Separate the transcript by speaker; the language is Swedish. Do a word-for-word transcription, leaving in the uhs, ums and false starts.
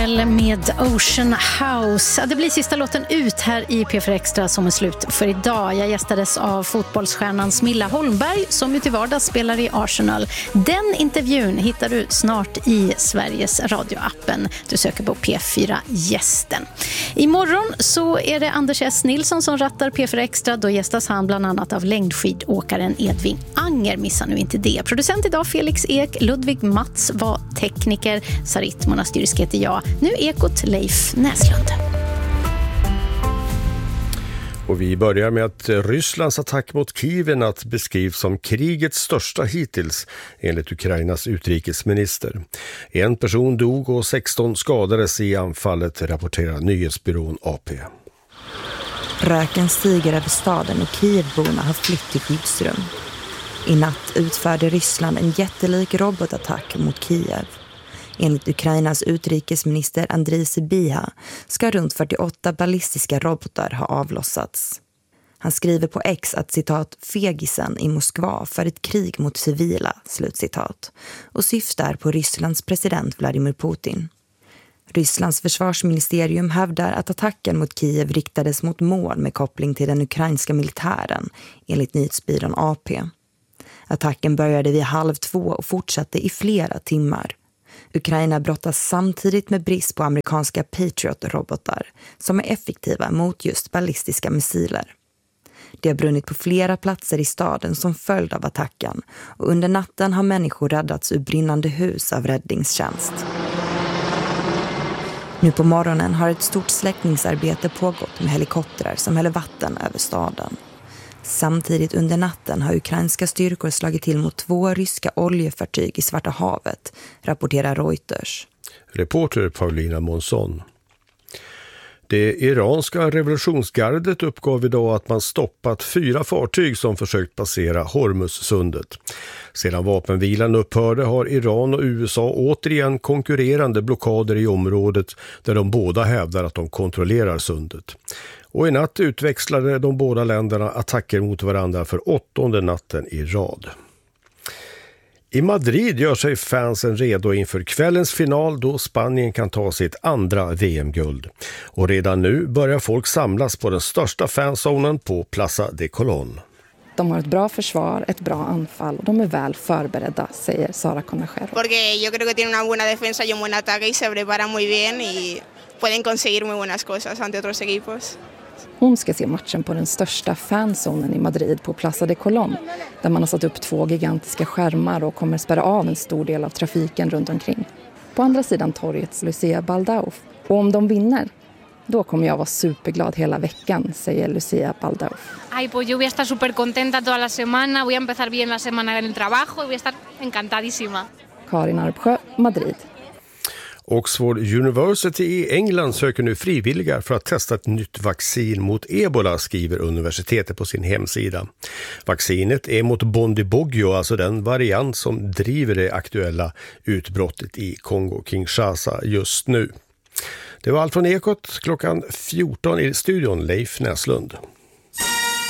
Speaker 1: Adele med Ocean House. Det blir sista låten ut här i P fyra Extra som är slut för idag. Jag gästades av fotbollsstjärnan Smilla Holmberg som ju till vardags spelar i Arsenal. Den intervjun hittar du snart i Sveriges radioappen. Du söker på P fyra Gästen. Imorgon så är det Anders S. Nilsson som rattar P fyra Extra. Då gästas han bland annat av längdskidåkaren Edvin Anger. Missa nu inte det. Producent idag Felix Ek, Ludvig Mats var tekniker, Sarit Monastyrisk heter jag. Nu Ekot Leif Näslund.
Speaker 2: Och vi börjar med att Rysslands attack mot Kiev att beskrivs som krigets största hittills enligt Ukrainas utrikesminister. En person dog och sexton skadades i anfallet, rapporterar nyhetsbyrån A P.
Speaker 3: Röken stiger över staden och Kievborna har flytt till skyddsrum. I natt utförde Ryssland en jättelik robotattack mot Kiev. Enligt Ukrainas utrikesminister Andriy Sybiha ska runt fyrtioåtta ballistiska robotar ha avlossats. Han skriver på X att citat fegisen i Moskva för ett krig mot civila, slutcitat, och syftar på Rysslands president Vladimir Putin. Rysslands försvarsministerium hävdar att attacken mot Kiev riktades mot mål med koppling till den ukrainska militären, enligt nyhetsbyrån A P. Attacken började vid halv två och fortsatte i flera timmar. Ukraina brottas samtidigt med brist på amerikanska Patriot-robotar som är effektiva mot just ballistiska missiler. Det har brunnit på flera platser i staden som följd av attacken och under natten har människor räddats ur brinnande hus av räddningstjänst. Nu på morgonen har ett stort släckningsarbete pågått med helikoptrar som häller vatten över staden. Samtidigt under natten har ukrainska styrkor slagit till mot två ryska oljefartyg i Svarta havet, rapporterar Reuters.
Speaker 2: Reporter Paulina Månsson. Det iranska revolutionsgardet uppgav idag att man stoppat fyra fartyg som försökt passera Hormuzsundet. Sedan vapenvilan upphörde har Iran och U S A återigen konkurrerande blockader i området där de båda hävdar att de kontrollerar sundet. Och i natt utväxlade de båda länderna attacker mot varandra för åttonde natten i rad. I Madrid gör sig fansen redo inför kvällens final då Spanien kan ta sitt andra V M-guld. Och redan nu börjar folk samlas på den största fanzonen på Plaza de Colón.
Speaker 4: De har ett bra försvar, ett bra anfall och de är väl förberedda, säger Sara Conajero.
Speaker 5: Porque yo creo que tiene una buena defensa y un buen ataque y se prepara muy bien y pueden conseguir muy buenas cosas ante otros equipos.
Speaker 4: Hon ska se matchen på den största fanzonen i Madrid på Plaza de Colón, där man har satt upp två gigantiska skärmar och kommer spärra av en stor del av trafiken runt omkring. På andra sidan torgets Lucía Baldauf. Och om de vinner, då kommer jag vara superglad hela veckan, säger Lucía Baldauf.
Speaker 6: Ay, pues yo voy a estar súper contenta toda la semana, voy a empezar bien la semana en el trabajo y voy a estar encantadísima.
Speaker 4: Karin Arpsjö, Madrid.
Speaker 2: Oxford University i England söker nu frivilliga för att testa ett nytt vaccin mot ebola, skriver universitetet på sin hemsida. Vaccinet är mot Bundibugyo, alltså den variant som driver det aktuella utbrottet i Kongo-Kinshasa just nu. Det var allt från Ekot klockan fjorton i studion, Leif Näslund.